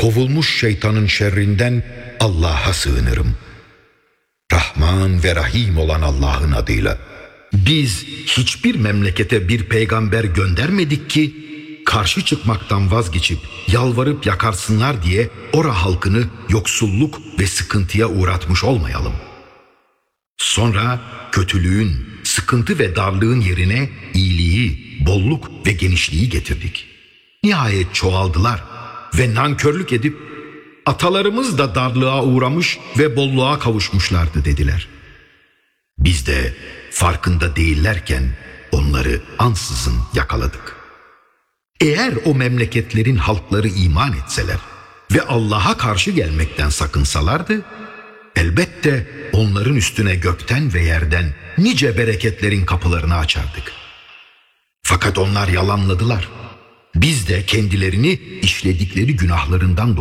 kovulmuş şeytanın şerrinden Allah'a sığınırım. Rahman ve Rahim olan Allah'ın adıyla. Biz hiçbir memlekete bir peygamber göndermedik ki karşı çıkmaktan vazgeçip yalvarıp yakarsınlar diye ora halkını yoksulluk ve sıkıntıya uğratmış olmayalım. Sonra kötülüğün, sıkıntı ve darlığın yerine iyiliği, bolluk ve genişliği getirdik. Nihayet çoğaldılar ve nankörlük edip atalarımız da darlığa uğramış ve bolluğa kavuşmuşlardı dediler. Biz de farkında değillerken onları ansızın yakaladık. Eğer o memleketlerin halkları iman etseler ve Allah'a karşı gelmekten sakınsalardı, elbette onların üstüne gökten ve yerden nice bereketlerin kapılarını açardık. Fakat onlar yalanladılar. Biz de kendilerini işledikleri günahlarından